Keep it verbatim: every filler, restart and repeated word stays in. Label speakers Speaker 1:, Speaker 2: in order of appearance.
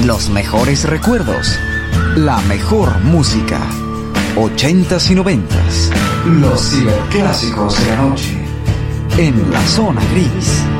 Speaker 1: Los mejores recuerdos. La mejor música. Ochentas y noventas. Los ciberclásicos de la noche. En la zona gris.